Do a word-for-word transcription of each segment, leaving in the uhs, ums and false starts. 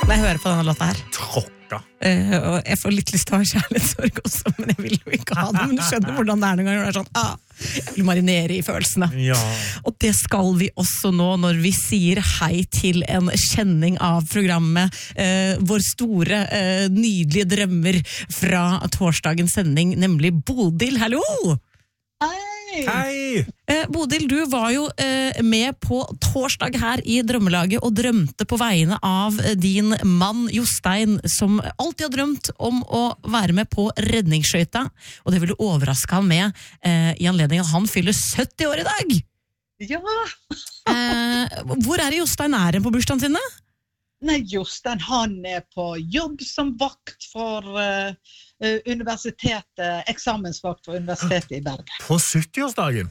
Når jeg hører på denne låta her. Tråkka. Uh, og jeg får litt lyst til å ha kjærlighetssorg også, men jeg vil jo ikke ha det. Men du skjønner hvordan det er noen ganger. Det er sånn, ah, jeg vil marinere i følelsene. Ja. Og det skal vi også nå når vi sier hei til en kjenning av programmet. Uh, vår store, uh, nydelige drømmer fra torsdagens sending, nemlig Bodil. Hallo! Hei! Hei! Eh, Bodil, du var jo eh, med på torsdag her i Drømmelaget og drømte på vegne av eh, din mann Jostein, som alltid har drømt om å være med på redningsskøyta, og det vil du overraske han med eh, i anledning at han fyller sytti år i dag. Ja! Eh, hvor er det Jostein er på bursdagen sine? Nei, Jostein, han er på jobb som vakt for uh, universitetet, eksamensvakt for universitetet i Bergen. På syttiårsdagen?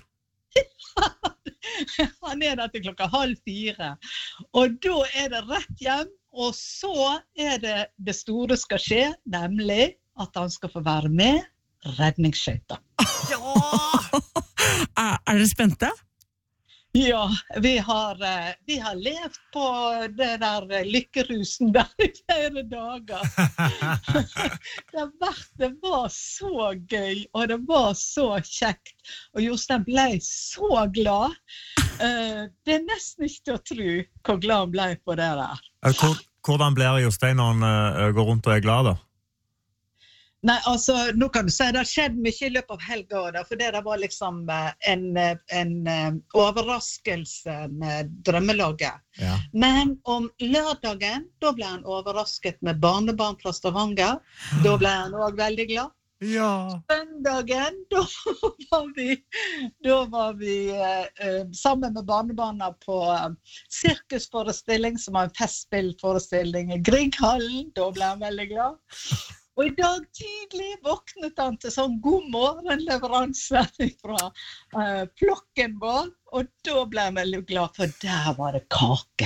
Han er der til klokka halv fire, og da er det rett hjem, og så er det det store skal skje, nemlig at han skal få være med redningsskøyta. Ja! er, er dere spente? Ja, vi har, vi har levd på det der lykkerusen der i flere dager. det, var, det var så gøy, og det var så kjekt. Og Jostein ble så glad. Det er nesten ikke til å tro hvor glad han ble på det der. Hvordan blir Jostein når han går rundt og er glad da? Nei, altså, nå kan du si, det har skjedd mye i løpet av helga, for det var liksom en, en overraskelse med drømmelaget. Ja. Men om lørdagen, da ble han overrasket med barnebarn fra Stavanger. Da ble han også veldig glad. Ja. Søndagen, da var vi, da var vi eh, sammen med barnebarna på eh, sirkusforestilling, som var en festspillforestilling i Grieghallen. Da ble han veldig glad. Og i dag tidlig våknet han til sånn god morgenleveranse fra uh, plokken vår, og da ble jeg veldig glad, for der var det kake.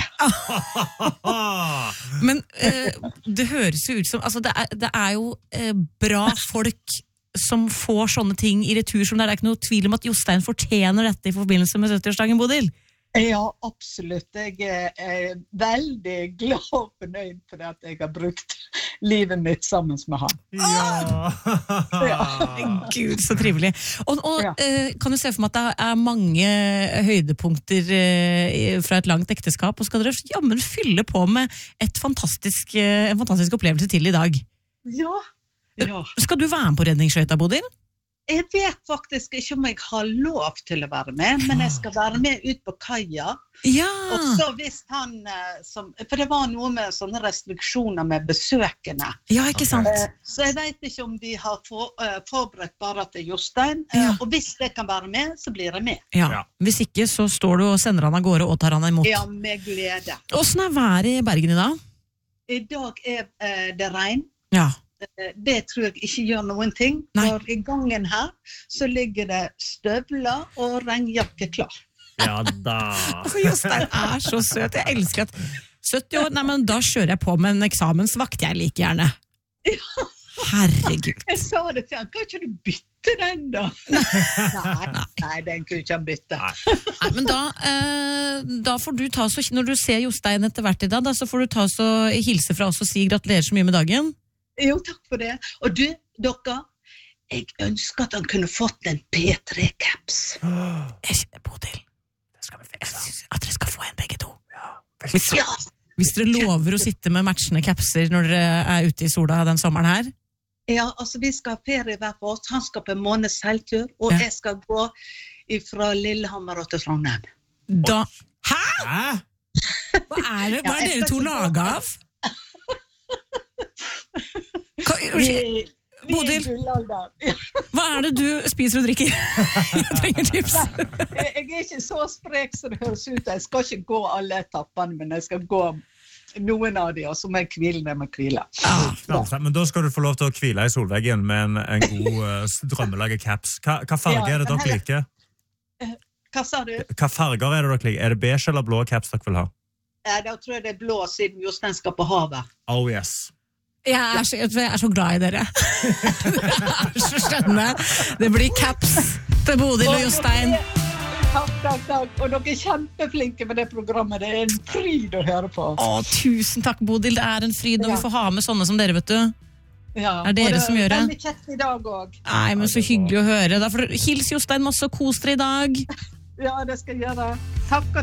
Men uh, det høres jo ut som, altså det er, det er jo uh, bra folk som får sånne ting i retur, som det er ikke noe tvil om at Jostein fortjener dette i forbindelse med syttiårsdagen, Bodil. Ja, absolutt. Jeg er, er veldig glad og fornøyd for at jeg har brukt livet mitt sammen med han. Ja! ja. Gud, så trivelig. Og, og Ja. eh, kan du se for meg at det er mange høydepunkter eh, fra et langt ekteskap, og skal dere jammen fylle på med et fantastisk, eh, en fantastisk opplevelse til i dag. Ja, ja. Skal du være med på redningsskøyta, Bodil? Jeg vet faktisk ikke om jeg har lov til å være med, men jeg skal være med ut på kaia. Ja! Og så hvis han, eh, som, for det var noe med sånne restriksjoner med besøkene. Ja, ikke sant? Eh, Så jeg vet ikke om de har for, eh, forberedt bare til Jostein. Eh, Ja. Og hvis jeg kan være med, så blir jeg med. Ja. Ja. Hvis ikke, så står du og sender han av gårde og tar han imot. Ja, med glede. Hvordan er været i Bergen i dag? I dag er eh, det regn. Ja. Eh, Det tror jeg ikke gjør noen ting. Nei. For i gangen her så ligger det støvler og regnjakke klar. Ja da. Altså, Jostein er så søt. Jeg elsker at sytti år, nei, men da kjører jeg på med en eksamensvakt jeg like gjerne. Herregud. Jeg sa det til han, kan ikke du bytte den da? nei, nei, den kunne ikke han bytte. Nei, men da, eh, da får du ta så, når du ser Jostein etter hvert i dag, da, så får du ta så hilse fra oss og si gratulerer så mye med dagen. Jo, takk for det. Og du, dere, jeg ønsker at han kunne fått en P tre caps. Jeg kjenner Bodil. Det skal vi fikse. At dere skal få en begge to. Hvis, Ja, hvis dere lover å sitte med matchende capser når dere er ute i sola den sommeren her. ja, altså vi skal ha ferie hver for oss. Han skal på en måneds seiltur, og Ja. jeg skal gå fra Lillehammer og til Trondheim. Da... Hæ? Hæ? Hva er det? Hva Ja, er jeg dere skal to ikke gå. laget av? Hva, Vi, vi er Bodil. i gullalderen. Ja. hva er det du spiser og drikker? Jeg trenger tips. Jeg jeg er ikke så sprek som det høres ut. Jeg skal ikke gå alle etappene, men jeg skal gå noen av de, og så må jeg hvile når jeg må hvile. Ja, men da skal du få lov til å hvile i solveggen med en, en god uh, drømmelaget caps. Hva, hva farge Ja, er det men dere liker? Hva sa du? Hva farger er det dere liker? Er det beige eller blå caps dere vil ha? Ja, da tror jeg det er blå, siden Jostein skal på havet. Oh yes. Jeg er, så, jeg er så glad i dere. Dere er så skjønne. Det blir caps til Bodil og Jostein. Takk, takk, takk. Og dere er kjempeflinke med det programmet. Det er en fryd å høre på. Å, tusen takk, Bodil. Det er en fryd når Ja. vi får ha med sånne som dere, vet du. Ja. Er dere og som gjør det? Veldig kjekt i dag også. Nei, men så hyggelig å høre. Da får du hils Jostein masse og kos dere i dag. Ja, det skal jeg gjøre. Takk og